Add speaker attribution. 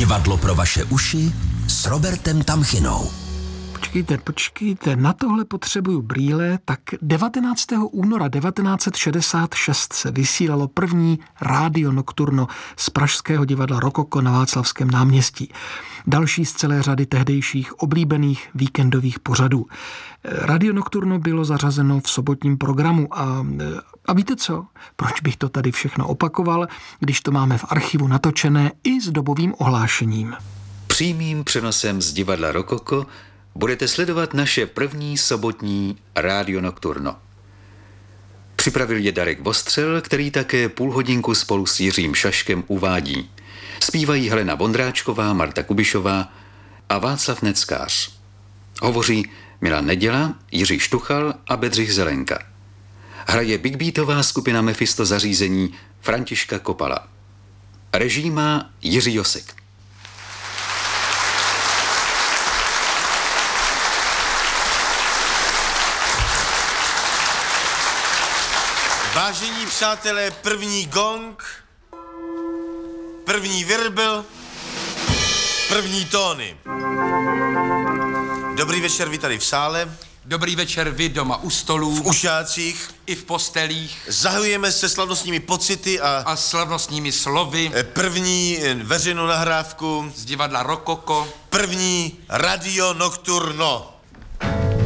Speaker 1: Divadlo pro vaše uši s Robertem Tamchinou.
Speaker 2: Počkejte, na tohle potřebuju brýle. Tak 19. února 1966 se vysílalo první rádio nocturno z pražského divadla Rokoko na Václavském náměstí. Další z celé řady tehdejších oblíbených víkendových pořadů. Radio nocturno bylo zařazeno v sobotním programu a víte co? Proč bych to tady všechno opakoval, když to máme v archivu natočené i s dobovým ohlášením?
Speaker 3: Přímým přenosem z divadla Rokoko budete sledovat naše první sobotní rádio nocturno. Připravil je Darek Vostřel, který také půl hodinku spolu s Jiřím Šaškem uvádí. Zpívají Helena Vondráčková, Marta Kubišová a Václav Neckář. Hovoří Milan Neděla, Jiří Štuchal a Bedřich Zelenka. Hraje big beatová skupina Mephisto zařízení Františka Kopala. Režii má Jiří Josek.
Speaker 4: Vážení přátelé, první gong, první virbel, první tóny. Dobrý večer vy tady v sále.
Speaker 5: Dobrý večer vy doma u stolů.
Speaker 4: V ušácích.
Speaker 5: I v postelích.
Speaker 4: Zahajujeme se slavnostními pocity
Speaker 5: a slavnostními slovy.
Speaker 4: První veřejnou nahrávku
Speaker 5: z divadla Rokoko.
Speaker 4: První radio nocturno.